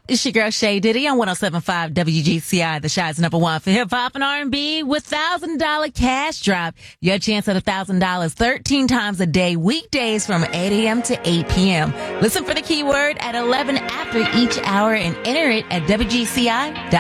It's your girl Shay Diddy on 107.5 WGCI, the Shy's number one for hip hop and R&B with $1,000 cash drop. Your chance at $1,000 13 times a day, weekdays from 8 a.m. to 8 p.m. Listen for the keyword at 11 after each hour and enter it at WGCI.com.